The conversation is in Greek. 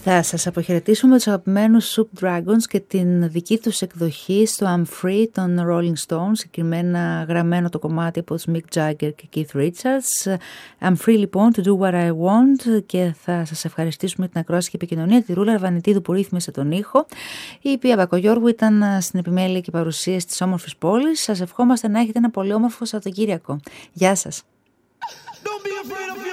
Θα σας αποχαιρετήσουμε τους αγαπημένους Soup Dragons και την δική τους εκδοχή στο I'm Free των Rolling Stones, συγκεκριμένα γραμμένο το κομμάτι από τους Mick Jagger και Keith Richards. I'm Free λοιπόν, to do what I want, και θα σας ευχαριστήσουμε την ακρόαση και επικοινωνία, τη Ρούλα Αρβανιτίδου που ρύθμισε τον ήχο. Η Πία Μπακογιώργου ήταν στην επιμέλεια και παρουσίαση της όμορφης πόλης. Σας ευχόμαστε να έχετε ένα πολύ όμορφο Σαββατοκύριακο. Γεια σας.